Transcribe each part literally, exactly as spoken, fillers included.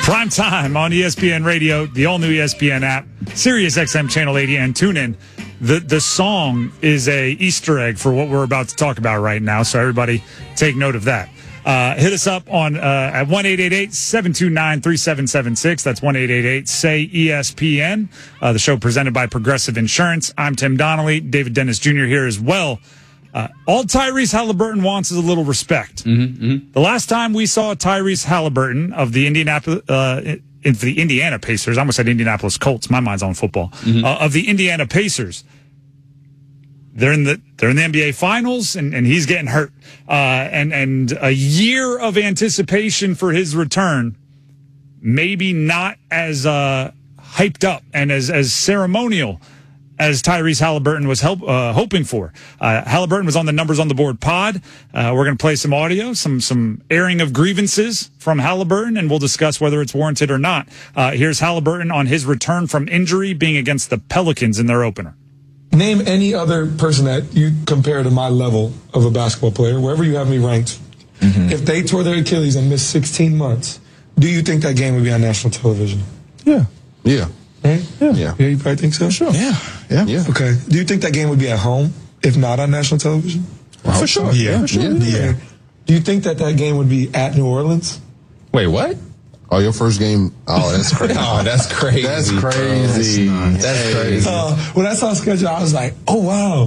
Prime time on E S P N Radio, the all-new E S P N app, Sirius X M Channel eighty, and TuneIn. The the song is a Easter egg for what we're about to talk about right now, so everybody take note of that. Uh, hit us up on uh, at one eight eight eight, seven two nine, three seven seven six. That's one eight eight eight, S A Y, E S P N. Uh, the show presented by Progressive Insurance. I'm Tim Donnelly. David Dennis Junior here as well. Uh, all Tyrese Halliburton wants is a little respect. Mm-hmm, mm-hmm. The last time we saw Tyrese Halliburton of the Indianapolis, uh, in, for the Indiana Pacers, I almost said Indianapolis Colts. My mind's on football. Mm-hmm. Uh, of the Indiana Pacers, they're in the they're in the N B A Finals, and, and he's getting hurt. Uh, and and a year of anticipation for his return, maybe not as uh, hyped up and as as ceremonial as Tyrese Halliburton was help, uh, hoping for. Uh, Halliburton was on the Numbers on the Board pod. Uh, we're going to play some audio, some some airing of grievances from Halliburton, and we'll discuss whether it's warranted or not. Uh, here's Halliburton on his return from injury, being against the Pelicans in their opener. Name any other person that you compare to my level of a basketball player, wherever you have me ranked. Mm-hmm. If they tore their Achilles and missed sixteen months, do you think that game would be on national television? Yeah. Yeah. Right? Yeah. Yeah. Yeah, you probably think so? Sure. Yeah. Yeah. Yeah. Okay. Do you think that game would be at home if not on national television? Well, for sure. Yeah. For sure. Yeah. yeah. Do you think that that game would be at New Orleans? Wait, what? Oh, your first game. Oh, that's crazy. Oh, that's crazy. That's crazy. Oh, that's, that's crazy. Uh, when I saw schedule, I was like, oh, wow.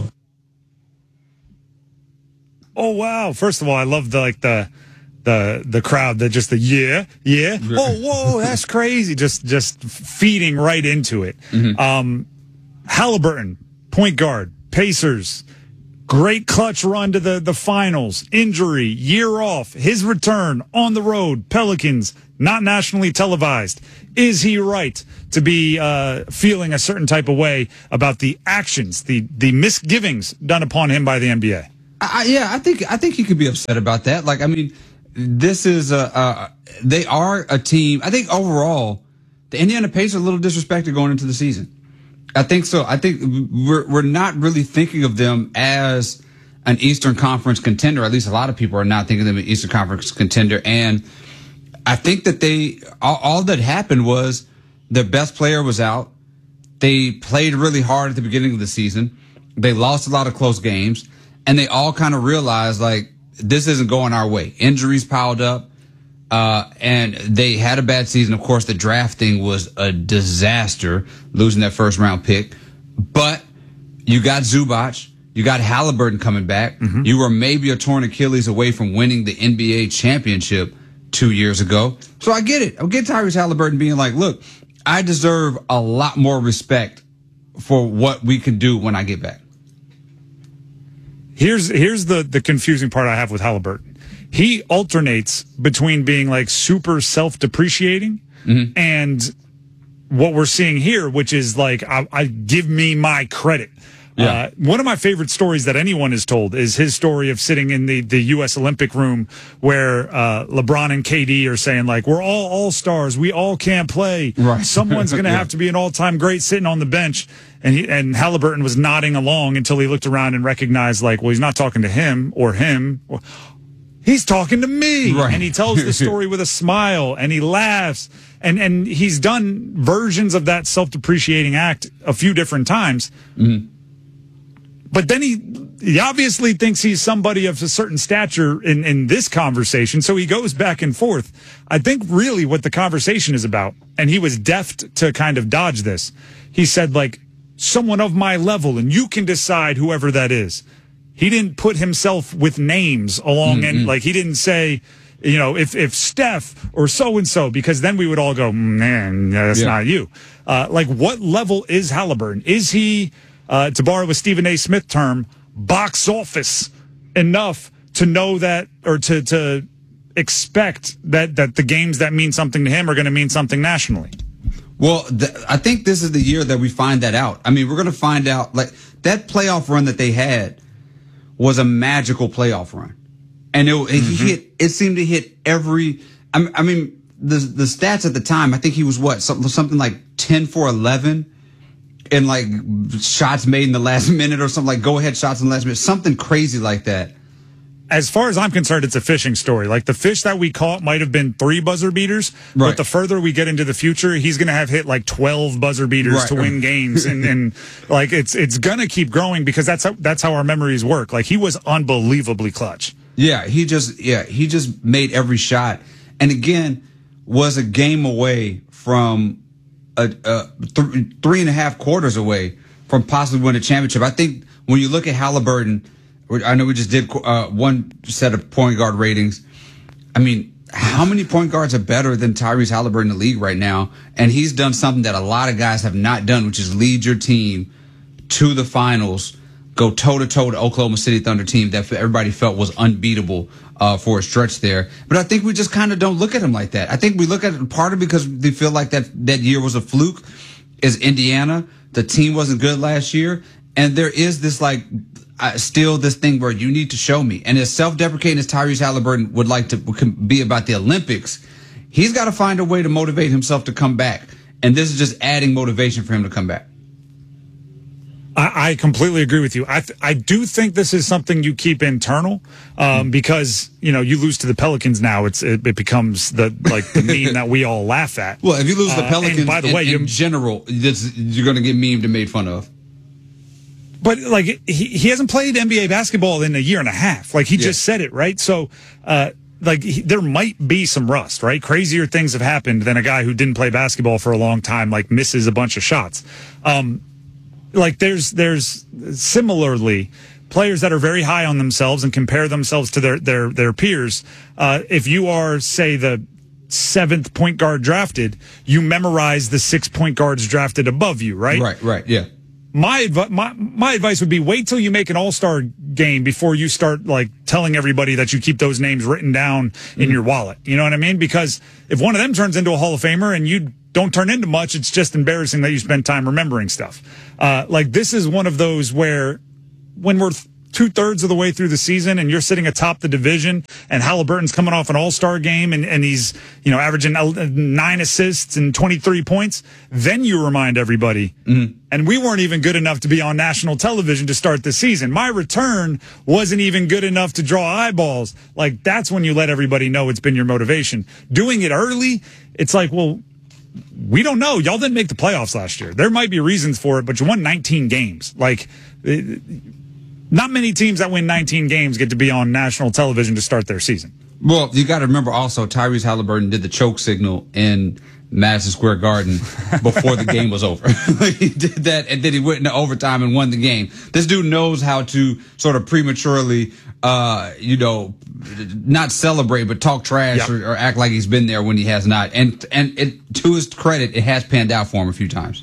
Oh, wow. First of all, I love the, like the, the, the crowd that just the, yeah, yeah. Oh, whoa, that's crazy. Just, just feeding right into it. Mm-hmm. Um, Halliburton, point guard, Pacers, great clutch run to the, the finals, injury, year off, his return on the road, Pelicans, not nationally televised. Is he right to be uh, feeling a certain type of way about the actions, the, the misgivings done upon him by the N B A? I, yeah, I think I think he could be upset about that. Like, I mean, this is a, a they are a team. I think overall, the Indiana Pacers are a little disrespected going into the season. I think so. I think we're we're not really thinking of them as an Eastern Conference contender. At least a lot of people are not thinking of them as an Eastern Conference contender. And I think that they all, all that happened was their best player was out. They played really hard at the beginning of the season. They lost a lot of close games, and they all kind of realized like this isn't going our way. Injuries piled up. Uh, and they had a bad season. Of course, the drafting was a disaster, losing that first round pick. But you got Zubac, you got Halliburton coming back. Mm-hmm. You were maybe a torn Achilles away from winning the N B A championship two years ago. So I get it. I get Tyrese Halliburton being like, look, I deserve a lot more respect for what we can do when I get back. Here's here's the, the confusing part I have with Halliburton. He alternates between being like super self-depreciating mm-hmm. and what we're seeing here, which is like, I, I give me my credit. Yeah. Uh, one of my favorite stories that anyone has told is his story of sitting in the, the U S Olympic room where uh, LeBron and K D are saying like, we're all all-stars. We all can't play. Right. Someone's going to yeah. have to be an all-time great sitting on the bench. And he, and Halliburton was nodding along until he looked around and recognized like, well, he's not talking to him or him. Or, he's talking to me. Right. And he tells the story with a smile and he laughs. And and he's done versions of that self-depreciating act a few different times. Mm-hmm. But then he, he obviously thinks he's somebody of a certain stature in, in this conversation. So he goes back and forth. I think really what the conversation is about, and he was deft to kind of dodge this. He said like, someone of my level, and you can decide whoever that is. He didn't put himself with names along, mm-hmm. and like he didn't say, you know, if if Steph or so and so, because then we would all go, man, that's yeah. not you. Uh, like, what level is Halliburton? Is he, uh, to borrow a Stephen A. Smith term, box office enough to know that, or to to expect that that the games that mean something to him are going to mean something nationally? Well, th- I think this is the year that we find that out. I mean, we're going to find out, like, that playoff run that they had was a magical playoff run. And it, mm-hmm. he hit, it seemed to hit every, I, I mean, the the stats at the time, I think he was what, something, something like ten for eleven in like shots made in the last minute or something, like go ahead shots in the last minute, something crazy like that. as far as I'm concerned, it's a fishing story. Like the fish that we caught might have been three buzzer beaters, right. but the further we get into the future, he's going to have hit like twelve buzzer beaters right. to win games, and, and like it's it's going to keep growing because that's how that's how our memories work. Like he was unbelievably clutch. Yeah, he just yeah he just made every shot, and again was a game away from a, a th- three and a half quarters away from possibly winning a championship. I think when you look at Halliburton. I know we just did uh, one set of point guard ratings. I mean, how many point guards are better than Tyrese Halliburton in the league right now? And he's done something that a lot of guys have not done, which is lead your team to the finals, go toe-to-toe to Oklahoma City Thunder team that everybody felt was unbeatable uh, for a stretch there. But I think we just kind of don't look at him like that. I think we look at it part of it because they feel like that, that year was a fluke, is Indiana. The team wasn't good last year. And there is this like... Uh, still this thing where you need to show me. And as self-deprecating as Tyrese Halliburton would like to be about the Olympics, he's got to find a way to motivate himself to come back. And this is just adding motivation for him to come back. I, I completely agree with you. I th- I do think this is something you keep internal um, mm-hmm. because, you know, you lose to the Pelicans now. It's It, it becomes the like the meme that we all laugh at. Well, if you lose the Pelicans uh, by the in, way, in general, this, you're going to get memed and made fun of. But, like, he, he hasn't played N B A basketball in a year and a half. Like, he yeah. just said it, right? So, uh, like, he, there might be some rust, right? Crazier things have happened than a guy who didn't play basketball for a long time, like, misses a bunch of shots. Um, like, there's there's similarly players that are very high on themselves and compare themselves to their, their, their peers. Uh, if you are, say, the seventh point guard drafted, you memorize the six point guards drafted above you, right? Right, right, yeah. My, adv- my my advice would be wait till you make an all-star game before you start like telling everybody that you keep those names written down in mm-hmm. your wallet. You know what I mean? Because if one of them turns into a Hall of Famer and you don't turn into much, it's just embarrassing that you spend time remembering stuff. Uh, like this is one of those where when we're th- two-thirds of the way through the season and you're sitting atop the division and Halliburton's coming off an all-star game and, and he's, you know, averaging nine assists and twenty-three points, then you remind everybody. Mm-hmm. And we weren't even good enough to be on national television to start the season. My return wasn't even good enough to draw eyeballs. Like, that's when you let everybody know it's been your motivation. Doing it early, it's like, well, we don't know. Y'all didn't make the playoffs last year. There might be reasons for it, but you won nineteen games. Like, it, not many teams that win nineteen games get to be on national television to start their season. Well, you got to remember also Tyrese Halliburton did the choke signal in Madison Square Garden before the game was over. He did that, and then he went into overtime and won the game. This dude knows how to sort of prematurely, uh, you know, not celebrate, but talk trash yep. or, or act like he's been there when he has not. And and it, to his credit, it has panned out for him a few times.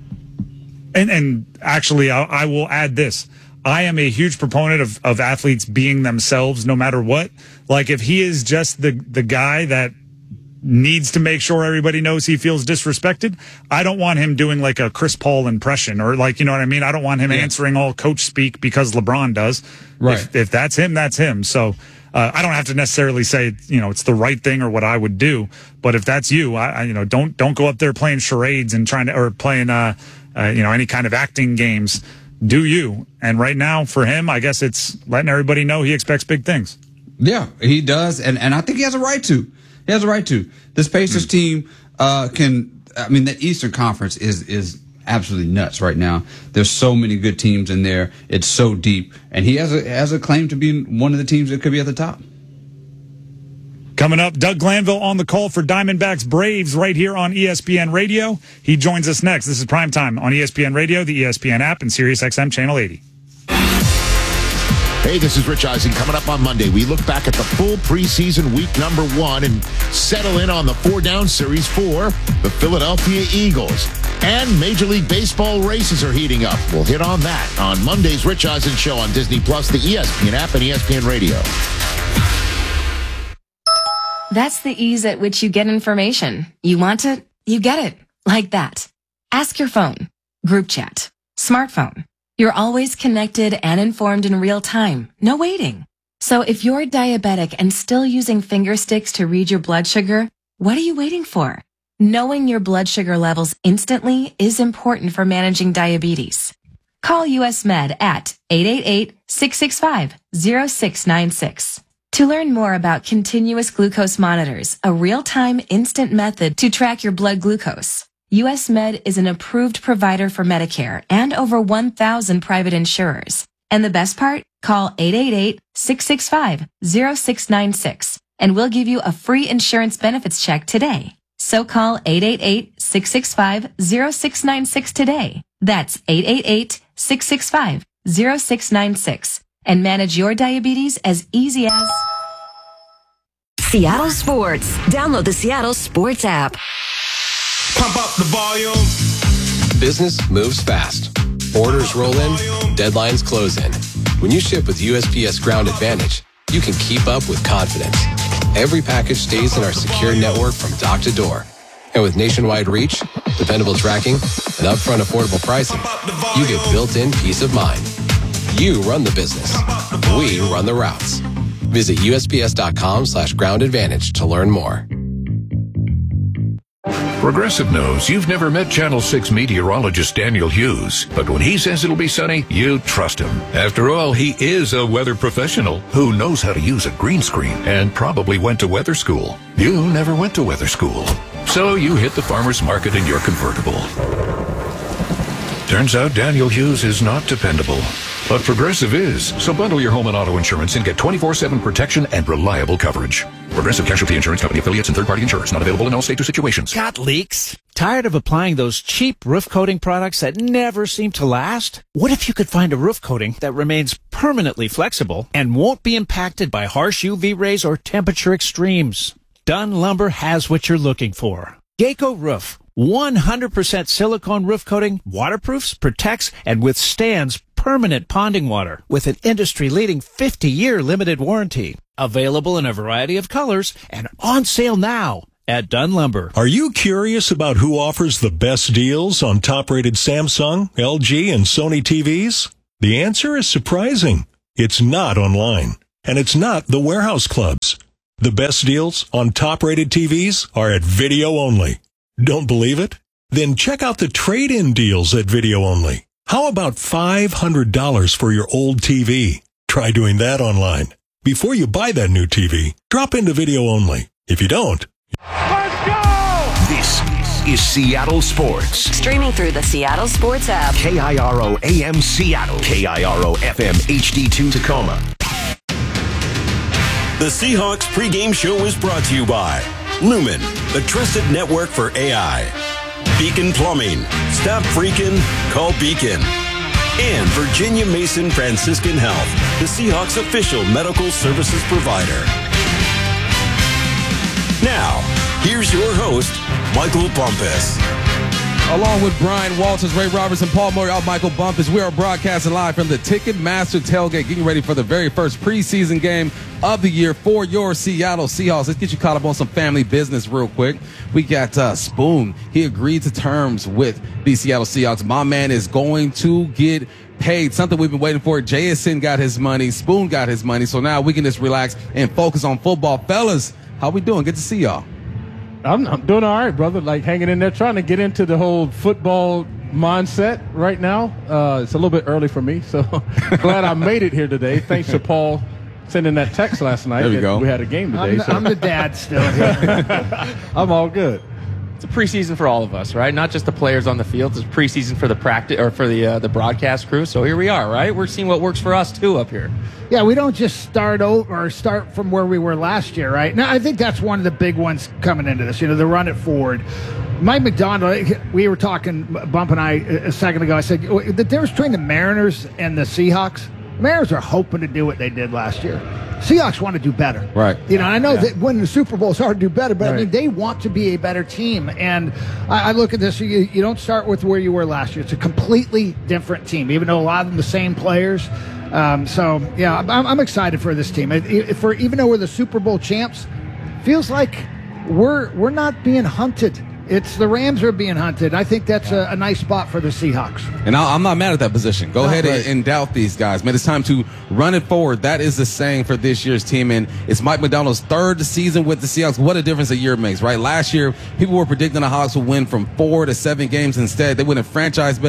And and actually, I, I will add this. I am a huge proponent of, of athletes being themselves no matter what. Like, if he is just the, the guy that needs to make sure everybody knows he feels disrespected, I don't want him doing like a Chris Paul impression or like, you know what I mean? I don't want him yeah. answering all coach speak because LeBron does. Right. If, if that's him, that's him. So uh, I don't have to necessarily say, you know, it's the right thing or what I would do. But if that's you, I, I you know, don't don't go up there playing charades and trying to or playing, uh, uh, you know, any kind of acting games. Do you? And right now, for him, I guess it's letting everybody know he expects big things. Yeah, he does, and and I think he has a right to. He has a right to. This Pacers mm. team uh, can. I mean, the Eastern Conference is is absolutely nuts right now. There's so many good teams in there. It's so deep, and he has a has a claim to be one of the teams that could be at the top. Coming up, Doug Glanville on the call for Diamondbacks Braves right here on E S P N Radio. He joins us next. This is Primetime on E S P N Radio, the E S P N app, and Sirius X M Channel eighty. Hey, this is Rich Eisen. Coming up on Monday, we look back at the full preseason week number one and settle in on the four-down series for the Philadelphia Eagles. And Major League Baseball races are heating up. We'll hit on that on Monday's Rich Eisen Show on Disney Plus, the E S P N app, and E S P N Radio. That's the ease at which you get information. You want it, you get it. Like that. Ask your phone. Group chat. Smartphone. You're always connected and informed in real time. No waiting. So if you're diabetic and still using finger sticks to read your blood sugar, what are you waiting for? Knowing your blood sugar levels instantly is important for managing diabetes. Call U S Med at eight eight eight, six six five, zero six nine six. To learn more about continuous glucose monitors, a real-time instant method to track your blood glucose, U S Med is an approved provider for Medicare and over one thousand private insurers. And the best part? Call eight eight eight, six six five, zero six nine six and we'll give you a free insurance benefits check today. So call eight eight eight, six six five, zero six nine six today. That's eight eight eight, six six five, zero six nine six and manage your diabetes as easy as Seattle Sports. Download the Seattle Sports app. Pump up the volume. Business moves fast. Orders roll in, deadlines close in. When you ship with U S P S Ground Advantage, you can keep up with confidence. Every package stays in our secure network from dock to door. And with nationwide reach, dependable tracking, and upfront affordable pricing, you get built-in peace of mind. You run the business. We run the routes. Visit U S P S dot com slash ground advantage to learn more. Progressive knows you've never met Channel six meteorologist Daniel Hughes, but when he says it'll be sunny, you trust him. After all, he is a weather professional who knows how to use a green screen and probably went to weather school. You never went to weather school, so you hit the farmer's market in your convertible. Turns out Daniel Hughes is not dependable, but Progressive is. So bundle your home and auto insurance and get twenty-four seven protection and reliable coverage. Progressive Casualty Insurance Company affiliates and third-party insurers. Not available in all states or situations. Got leaks? Tired of applying those cheap roof coating products that never seem to last? What if you could find a roof coating that remains permanently flexible and won't be impacted by harsh U V rays or temperature extremes? Dunn Lumber has what you're looking for. Geico Roof. one hundred percent silicone roof coating, waterproofs, protects, and withstands permanent ponding water with an industry-leading fifty-year limited warranty. Available in a variety of colors and on sale now at Dunn Lumber. Are you curious about who offers the best deals on top-rated Samsung, L G, and Sony T Vs? The answer is surprising. It's not online, and it's not the warehouse clubs. The best deals on top-rated T Vs are at Video Only. Don't believe it? Then check out the trade-in deals at Video Only. How about five hundred dollars for your old T V? Try doing that online. Before you buy that new T V, drop into Video Only. If you don't... Let's go! This is Seattle Sports. Streaming through the Seattle Sports app. K I R O A M Seattle. K I R O F M H D two Tacoma. The Seahawks pregame show is brought to you by Lumen, the trusted network for A I. Beacon Plumbing. Stop freaking, call Beacon. And Virginia Mason Franciscan Health, the Seahawks official medical services provider. Now, here's your host, Michael Bumpus. Along with Brian Walters, Ray Robertson, Paul Moyer, I'm Michael Bumpus. We are broadcasting live from the Ticketmaster tailgate, getting ready for the very first preseason game of the year for your Seattle Seahawks. Let's get you caught up on some family business real quick. We got uh, Spoon. He agreed to terms with the Seattle Seahawks. My man is going to get paid, something we've been waiting for. J S N got his money. Spoon got his money. So now we can just relax and focus on football. Fellas, how we doing? Good to see y'all. I'm, I'm doing all right, brother. Like hanging in there, trying to get into the whole football mindset right now. Uh, it's a little bit early for me, so glad I made it here today. Thanks to Paul sending that text last night. There we go. We had a game today. I'm the, so. I'm the dad still here. I'm all good. It's a preseason for all of us, right? Not just the players on the field. It's a preseason for the practice or for the uh, the broadcast crew. So here we are, right? We're seeing what works for us too up here. Yeah, we don't just start over or start from where we were last year, right? Now, I think that's one of the big ones coming into this. You know, the run it forward. Mike Macdonald, we were talking, Bump and I, a second ago. I said the difference between the Mariners and the Seahawks. The Mariners are hoping to do what they did last year. Seahawks want to do better. Right. You know, I know yeah. that winning the Super Bowl is hard to do better, but right. I mean, they want to be a better team. And I, I look at this, you, you don't start with where you were last year. It's a completely different team, even though a lot of them the same players. Um, so, yeah, I'm, I'm excited for this team. It, it, for even though we're the Super Bowl champs, feels like we're we're not being hunted. It's the Rams are being hunted. I think that's a, a nice spot for the Seahawks. And I, I'm not mad at that position. Go no, ahead right. and, and doubt these guys, man. It's time to run it forward. That is the saying for this year's team. And it's Mike Macdonald's third season with the Seahawks. What a difference a year makes, right? Last year, people were predicting the Hawks would win from four to seven games. Instead, they went a franchise best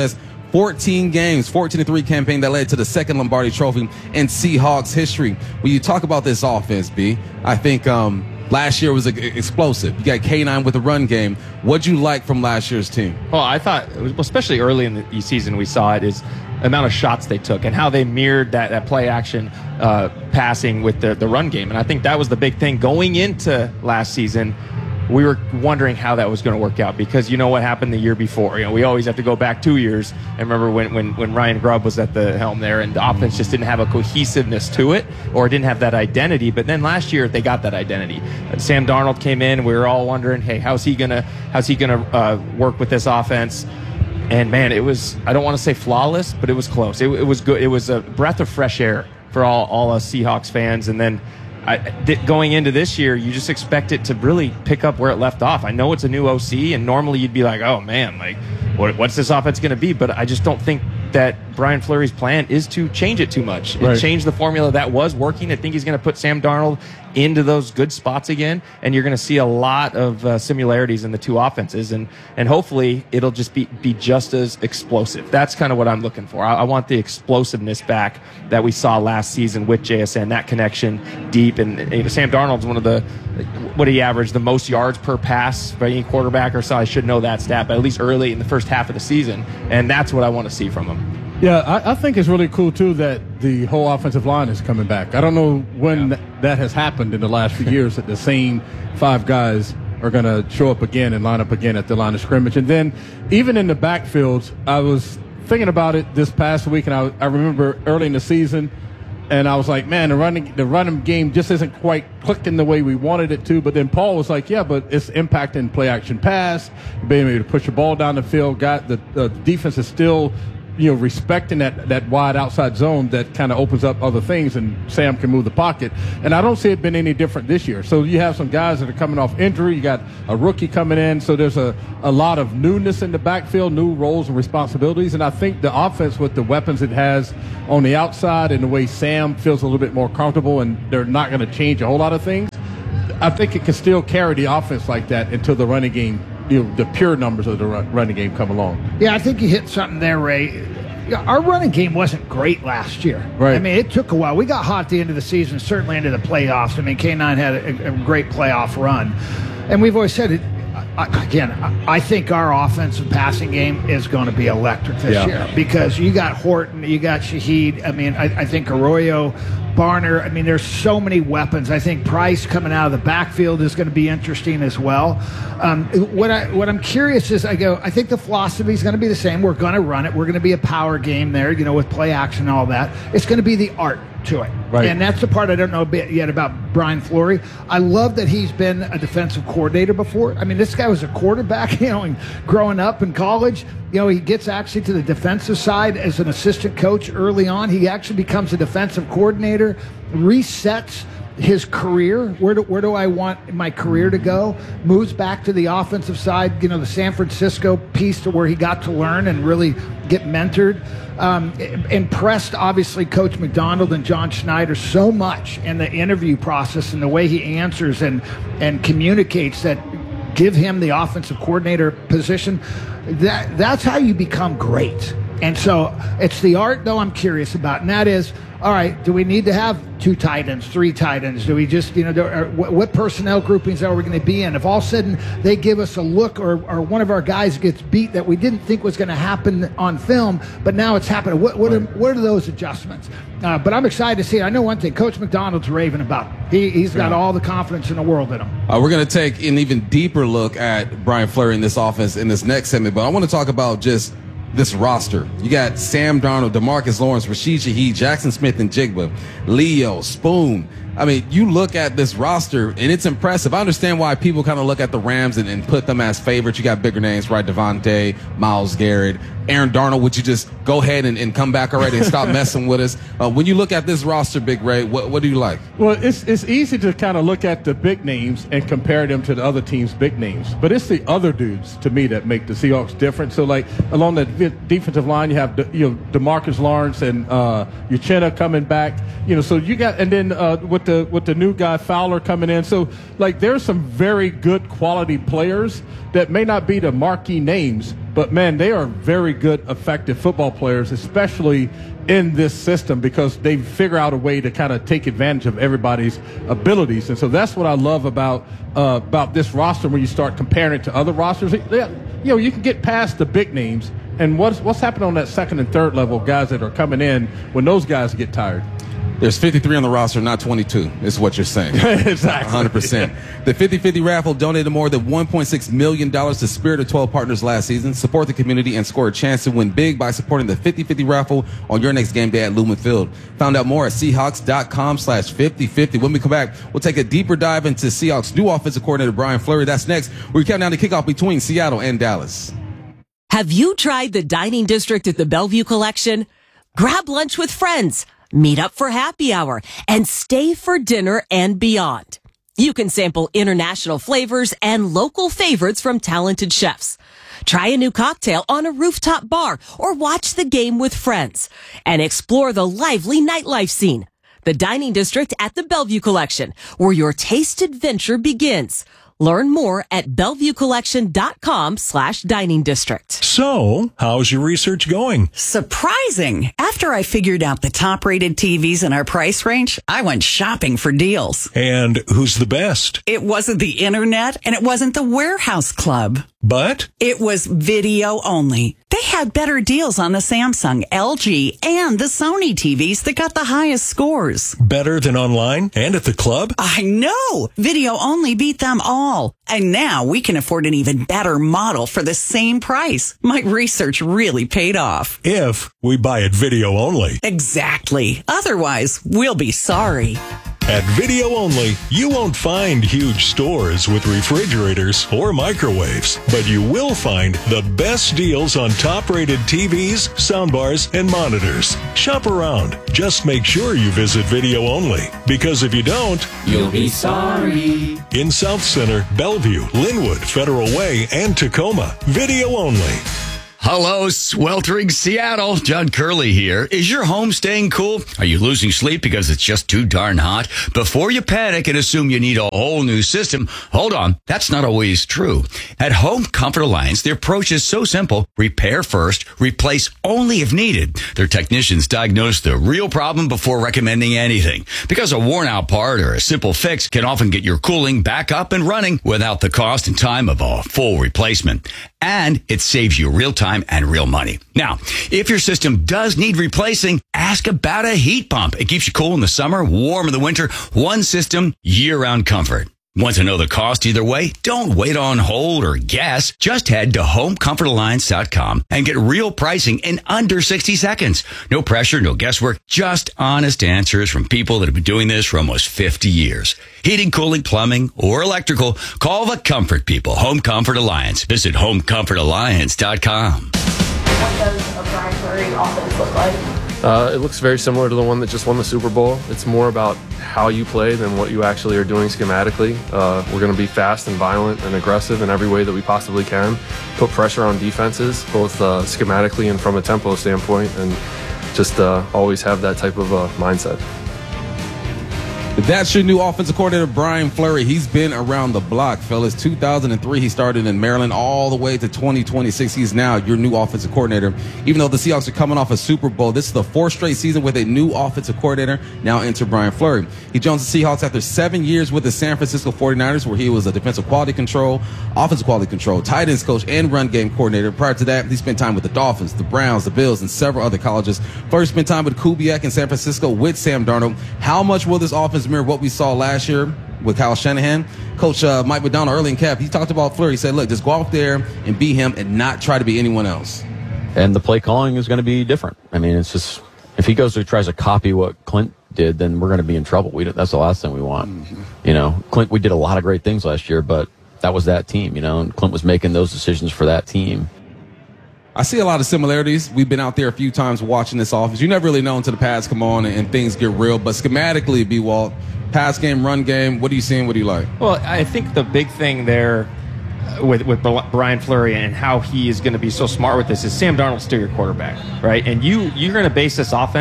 fourteen games, fourteen to three campaign that led to the second Lombardi Trophy in Seahawks history. When you talk about this offense, B, I think um, last year was explosive. You got K nine with the run game. What'd you like from last year's team? Well, I thought, especially early in the season, we saw it is the amount of shots they took and how they mirrored that, that play action uh, passing with the, the run game. And I think that was the big thing going into last season. We were wondering how that was going to work out because you know what happened the year before. You know, we always have to go back two years and remember when, when, when Ryan Grubb was at the helm there and the offense just didn't have a cohesiveness to it or didn't have that identity. But then last year they got that identity. Sam Darnold came in. We were all wondering, hey, how's he gonna how's he gonna uh, work with this offense? And man, it was, I don't want to say flawless, but it was close. It, it was good. It was a breath of fresh air for all all us Seahawks fans. And then I, th- going into this year, you just expect it to really pick up where it left off. I know it's a new O C, and normally you'd be like, oh, man, like, what, what's this offense going to be? But I just don't think that Brian Fleury's plan is to change it too much. Right. And change the formula that was working. I think he's going to put Sam Darnold into those good spots again, and you're going to see a lot of uh, similarities in the two offenses, and and hopefully it'll just be, be just as explosive. That's kind of what I'm looking for. I, I want the explosiveness back that we saw last season with J S N, that connection deep, and, and you know, Sam Darnold's one of the, what did he average, the most yards per pass by any quarterback or so. I should know that stat, but at least early in the first half of the season, and that's what I want to see from him. Yeah, I, I think it's really cool, too, that the whole offensive line is coming back. I don't know when yeah. th- that has happened in the last few years that the same five guys are going to show up again and line up again at the line of scrimmage. And then even in the backfields, I was thinking about it this past week, and I, I remember early in the season, and I was like, man, the running the running game just isn't quite clicking the way we wanted it to. But then Paul was like, yeah, but it's impacting play-action pass, being able to push the ball down the field. Got the, the defense is still – you know, respecting that, that wide outside zone that kind of opens up other things, and Sam can move the pocket. And I don't see it been any different this year. So you have some guys that are coming off injury. You got a rookie coming in. So there's a, a lot of newness in the backfield, new roles and responsibilities. And I think the offense with the weapons it has on the outside and the way Sam feels a little bit more comfortable, and they're not going to change a whole lot of things, I think it can still carry the offense like that until the running game, you know, the pure numbers of the run, running game come along. Yeah, I think you hit something there, Ray. Our running game wasn't great last year. Right. I mean, it took a while. We got hot at the end of the season, certainly into the playoffs. I mean, K nine had a, a great playoff run. And we've always said it, I, again, I think our offensive passing game is going to be electric this yeah. year because you got Horton, you got Shaheed. I mean, I, I think Arroyo, Barner. I mean, there's so many weapons. I think Price coming out of the backfield is going to be interesting as well. Um, what I what I'm curious is, I go, I think the philosophy is going to be the same. We're going to run it. We're going to be a power game there, you know, with play action and all that. It's going to be the art to it. Right. And that's the part I don't know yet about Brian Fleury. I love that he's been a defensive coordinator before. I mean, this guy was a quarterback, you know, and growing up in college. You know, he gets actually to the defensive side as an assistant coach early on. He actually becomes a defensive coordinator, resets his career. Where do, where do I want my career to go? Moves back to the offensive side, you know, the San Francisco piece to where he got to learn and really get mentored. Um, impressed, obviously, Coach McDonald and John Schneider so much in the interview process and the way he answers and, and communicates that give him the offensive coordinator position. That That's how you become great. And so it's the art, though, I'm curious about, and that is, all right, do we need to have two tight ends, three tight ends? Do we just, you know, do, or what personnel groupings are we going to be in? If all of a sudden they give us a look or, or one of our guys gets beat that we didn't think was going to happen on film, but now it's happening, what, what, are, what are those adjustments? Uh, but I'm excited to see it. I know one thing, Coach McDonald's raving about it. He, he's got yeah. all the confidence in the world in him. Uh, we're going to take an even deeper look at Brian Fleury in this offense in this next segment, but I want to talk about just this roster. You got Sam Darnold, DeMarcus Lawrence, Rashid Shaheed, Jackson Smith and Jigba, Leo, Spoon. I mean, you look at this roster, and it's impressive. I understand why people kind of look at the Rams and, and put them as favorites. You got bigger names, right? Devontae, Myles Garrett, Aaron Darnold. Would you just go ahead and, and come back already and stop messing with us? Uh, when you look at this roster, Big Ray, what, what do you like? Well, it's it's easy to kind of look at the big names and compare them to the other team's big names. But it's the other dudes, to me, that make the Seahawks different. So, like, along the defensive line, you have, you know, DeMarcus Lawrence and uh, Uchenna coming back. You know, so you got – and then uh, with the the with the new guy Fowler coming in. So like there's some very good quality players that may not be the marquee names, but man, they are very good, effective football players, especially in this system, because they figure out a way to kind of take advantage of everybody's abilities. And so that's what I love about uh, about this roster when you start comparing it to other rosters. Yeah, you know, you can get past the big names. And what's what's happening on that second and third level, guys that are coming in when those guys get tired? There's fifty-three on the roster, not twenty-two, is what you're saying. Exactly. one hundred percent. The fifty fifty raffle donated more than one point six million dollars to Spirit of twelve partners last season. Support the community and score a chance to win big by supporting the fifty fifty raffle on your next game day at Lumen Field. Find out more at Seahawks.com slash 5050. When we come back, we'll take a deeper dive into Seahawks' new offensive coordinator, Brian Fleury. That's next. We count down the kickoff between Seattle and Dallas. Have you tried the dining district at the Bellevue Collection? Grab lunch with friends, meet up for happy hour, and stay for dinner and beyond. You can sample international flavors and local favorites from talented chefs. Try a new cocktail on a rooftop bar or watch the game with friends and explore the lively nightlife scene. The dining district at the Bellevue Collection, where your taste adventure begins. Learn more at BellevueCollection.com slash dining district. So, how's your research going? Surprising. After I figured out the top-rated T Vs in our price range, I went shopping for deals. And who's the best? It wasn't the internet, and it wasn't the Warehouse Club. But? It was video only. They had better deals on the Samsung, L G, and the Sony T Vs that got the highest scores. Better than online and at the club? I know! Video only beat them all. And now we can afford an even better model for the same price. My research really paid off. If we buy it video only. Exactly. Otherwise, we'll be sorry. At Video Only, you won't find huge stores with refrigerators or microwaves, but you will find the best deals on top-rated T Vs, soundbars, and monitors. Shop around. Just make sure you visit Video Only, because if you don't, you'll be sorry. In South Center, Bellevue, Linwood, Federal Way, and Tacoma, Video Only. Hello, sweltering Seattle. John Curley here. Is your home staying cool? Are you losing sleep because it's just too darn hot? Before you panic and assume you need a whole new system, hold on. That's not always true. At Home Comfort Alliance, their approach is so simple. Repair first, replace only if needed. Their technicians diagnose the real problem before recommending anything. Because a worn-out part or a simple fix can often get your cooling back up and running without the cost and time of a full replacement. And it saves you real time and real money. Now, if your system does need replacing, ask about a heat pump. It keeps you cool in the summer, warm in the winter. One system, year-round comfort. Want to know the cost either way? Don't wait on hold or guess. Just head to home comfort alliance dot com and get real pricing in under sixty seconds. No pressure, no guesswork, just honest answers from people that have been doing this for almost fifty years. Heating, cooling, plumbing, or electrical, call the comfort people. Home Comfort Alliance. Visit home comfort alliance dot com. What does a Brian Fleury offense look like? Uh, it looks very similar to the one that just won the Super Bowl. It's more about how you play than what you actually are doing schematically. Uh, we're going to be fast and violent and aggressive in every way that we possibly can. Put pressure on defenses, both uh, schematically and from a tempo standpoint, and just uh, always have that type of uh, mindset. That's your new offensive coordinator, Brian Fleury. He's been around the block, fellas. two thousand three, he started in Maryland all the way to twenty twenty-six. He's now your new offensive coordinator. Even though the Seahawks are coming off a Super Bowl, this is the fourth straight season with a new offensive coordinator. Now enter Brian Fleury. He joins the Seahawks after seven years with the San Francisco forty-niners, where he was a defensive quality control, offensive quality control, tight ends coach, and run game coordinator. Prior to that, he spent time with the Dolphins, the Browns, the Bills, and several other colleges. First spent time with Kubiak in San Francisco with Sam Darnold. How much will this offense mirror what we saw last year with Kyle Shanahan? Coach uh, Mike McDonald early in camp, he talked about Fleury. He said, look, just go out there and be him and not try to be anyone else. And the play calling is going to be different. I mean, it's just, if he goes and tries to copy what Clint did, then we're going to be in trouble. We don't, that's the last thing we want. Mm-hmm. You know, Clint, we did a lot of great things last year, but that was that team, you know, and Clint was making those decisions for that team. I see a lot of similarities. We've been out there a few times watching this offense. You never really know until the pads come on and, and things get real. But schematically, B. Walt, pass game, run game, what are you seeing? What do you like? Well, I think the big thing there with with Brian Fleury and how he is going to be so smart with this is Sam Darnold's still your quarterback, right? And you, you're going to base this offense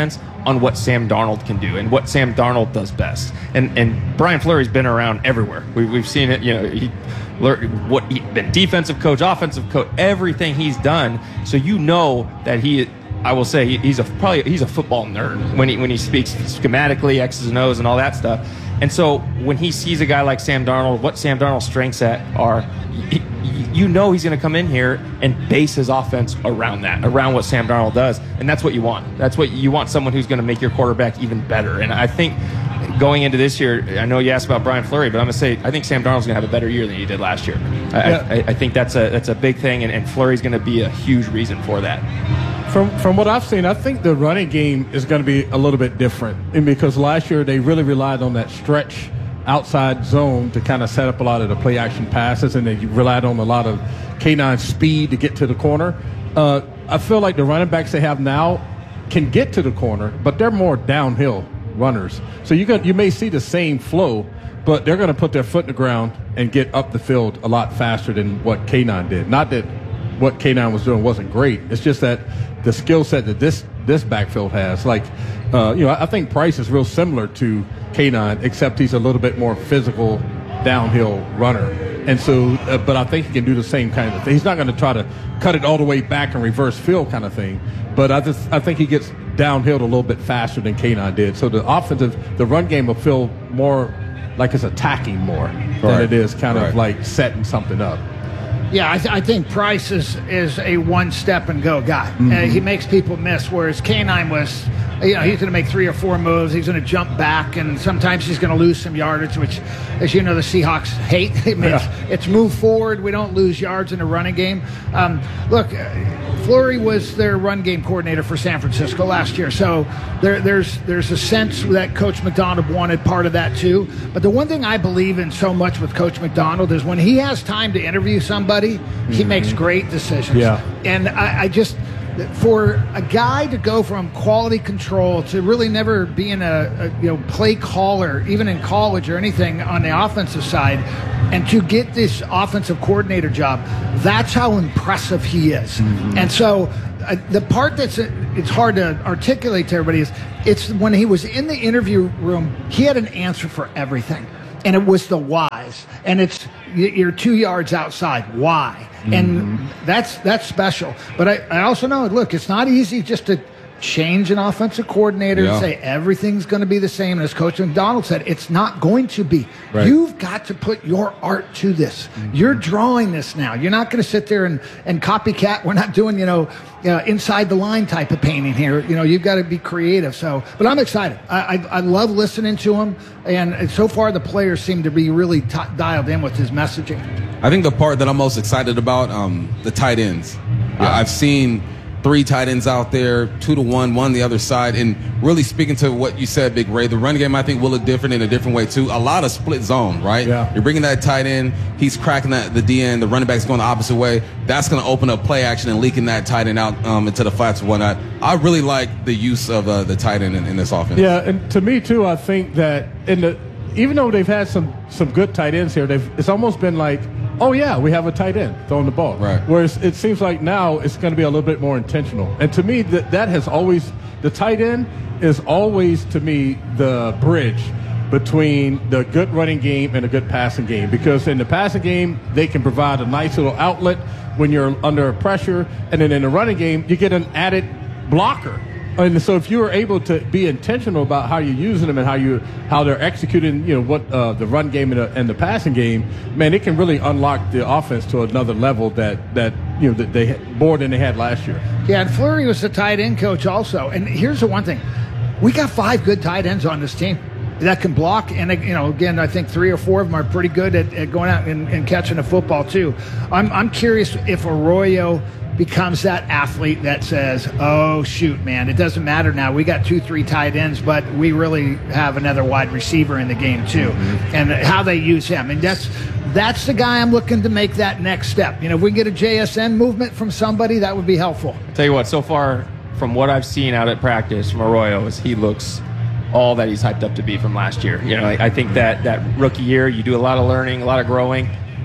on what Sam Darnold can do and what Sam Darnold does best. And and Brian Fleury's been around everywhere. We, we've seen it. You know, he what he been defensive coach, offensive coach, everything he's done. So you know that he. I will say he, he's a probably he's a football nerd when he when he speaks schematically, X's and O's, and all that stuff. And so when he sees a guy like Sam Darnold, what Sam Darnold's strengths at are, he, you know he's going to come in here and base his offense around that, around what Sam Darnold does, and that's what you want. That's what you want, someone who's going to make your quarterback even better. And I think going into this year, I know you asked about Brian Fleury, but I'm going to say I think Sam Darnold's going to have a better year than he did last year. I, Yeah. I, I think that's a that's a big thing, and, and Fleury's going to be a huge reason for that. From from what I've seen, I think the running game is going to be a little bit different, and because last year they really relied on that stretch outside zone to kind of set up a lot of the play action passes, and they relied on a lot of K nine speed to get to the corner. Uh, I feel like the running backs they have now can get to the corner, but they're more downhill runners. So you got you may see the same flow, but they're going to put their foot in the ground and get up the field a lot faster than what K nine did. Not that what K nine was doing wasn't great. It's just that the skill set that this this backfield has, like, uh, you know, I think Price is real similar to K nine, except he's a little bit more physical downhill runner. And so, uh, but I think he can do the same kind of thing. He's not going to try to cut it all the way back and reverse field kind of thing. But I just I think he gets downhill a little bit faster than K nine did. So the offensive, the run game will feel more like it's attacking more than Right. it is kind Right. of like setting something up. Yeah, I, th- I think Price is is a one step and go guy. Mhm. Uh, he makes people miss, whereas K nine was, you know, he's going to make three or four moves. He's going to jump back, and sometimes he's going to lose some yardage, which, as you know, the Seahawks hate. I mean, it's, it's move forward. We don't lose yards in a running game. Um, look, uh, Fleury was their run game coordinator for San Francisco last year, so there, there's there's a sense that Coach McDonald wanted part of that too. But the one thing I believe in so much with Coach McDonald is when he has time to interview somebody, he makes great decisions. Yeah. And I, I just, for a guy to go from quality control to really never being a, a you know play caller, even in college or anything on the offensive side, and to get this offensive coordinator job, that's how impressive he is. Mm-hmm. And so uh, the part that's uh, it's hard to articulate to everybody is it's when he was in the interview room, he had an answer for everything. And it was the whys. And it's y- you're two yards outside. Why? And that's that's special. But I, I also know, look, it's not easy just to change an offensive coordinator Yeah. and say everything's going to be the same. And as Coach McDonald said, it's not going to be. Right. You've got to put your art to this. You're drawing this now. You're not going to sit there and, and copycat. We're not doing, you know, uh, inside the line type of painting here. You know, you've got to be creative. So, but I'm excited. I, I, I love listening to him. And so far, the players seem to be really t- dialed in with his messaging. I think the part that I'm most excited about, um, the tight ends. Yeah, I've seen three tight ends out there, two to one, one the other side, and really speaking to what you said, Big Ray, the run game I think will look different in a different way too. A lot of split zone, right? Yeah. You're bringing that tight end, he's cracking that the D end, the running back's going the opposite way. That's going to open up play action and leaking that tight end out um, into the flats and whatnot. I really like the use of uh, the tight end in, in this offense. Yeah, and to me too, I think that in the even though they've had some some good tight ends here, they've it's almost been like, oh yeah, we have a tight end throwing the ball. Right. Whereas it seems like now it's going to be a little bit more intentional. And to me, that that has always the tight end is always to me the bridge between the good running game and a good passing game, because in the passing game they can provide a nice little outlet when you're under pressure, and then in the running game you get an added blocker. And so if you are able to be intentional about how you're using them and how you how they're executing, you know, what uh, the run game and the, and the passing game, man, it can really unlock the offense to another level that that you know that they had more than they had last year. Yeah, and Fleury was the tight end coach also. And here's the one thing: we got five good tight ends on this team that can block. And you know, again, I think three or four of them are pretty good at, at going out and, and catching the football too. I'm I'm curious if Arroyo becomes that athlete that says, oh, shoot, man, it doesn't matter now. We got two, three tight ends, but we really have another wide receiver in the game, too. Mm-hmm. And how they use him. And that's that's the guy I'm looking to make that next step. You know, if we can get a J S N movement from somebody, that would be helpful. I'll tell you what, so far, from what I've seen out at practice from Arroyo, is he looks all that he's hyped up to be from last year. You know, I, I think that that rookie year, you do a lot of learning, a lot of growing.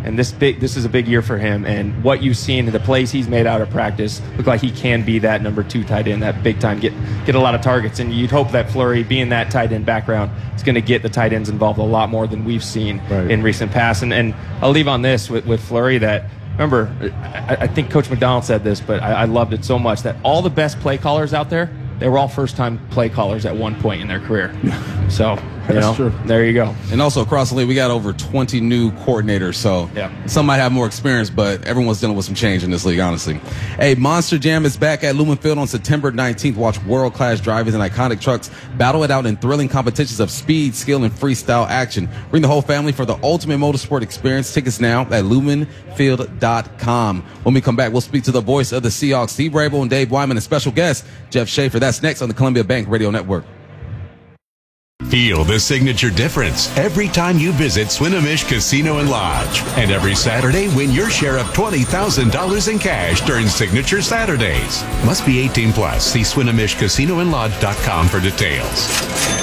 And this big, this is a big year for him. And what you've seen, the plays he's made out of practice, look like he can be that number two tight end, that big time, get get a lot of targets. And you'd hope that Fleury, being that tight end background, is going to get the tight ends involved a lot more than we've seen right. in recent past. And, and I'll leave on this with, with Fleury that, remember, I, I think Coach McDonald said this, but I, I loved it so much, that all the best play callers out there, they were all first-time play callers at one point in their career. So, you know, true. There you go. And also across the league, we got over twenty new coordinators. So yeah. some might have more experience, but everyone's dealing with some change in this league, honestly. Hey, Monster Jam is back at Lumen Field on September nineteenth. Watch world-class drivers and iconic trucks battle it out in thrilling competitions of speed, skill, and freestyle action. Bring the whole family for the ultimate motorsport experience. Tickets now at lumen field dot com. When we come back, we'll speak to the voice of the Seahawks, Steve Rabel and Dave Wyman, and special guest Jeff Schaefer. That's next on the Columbia Bank Radio Network. Feel the signature difference every time you visit Swinomish Casino and Lodge. And every Saturday, win your share of twenty thousand dollars in cash during Signature Saturdays. Must be eighteen plus. See Swinomish Casino and Lodge dot com for details.